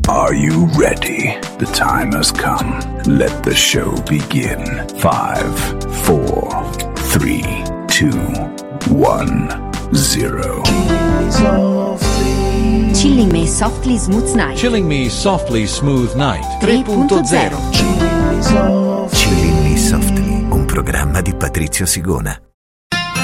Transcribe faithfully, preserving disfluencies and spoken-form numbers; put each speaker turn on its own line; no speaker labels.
Are you ready? The time has come. Let the show begin. Five, four, three, two, one, zero.
Chilling Me Softly Smooth Night.
Chilling Me Softly Smooth Night tre punto zero.
Chilling Me Softly, un programma di Patrizio Sigona.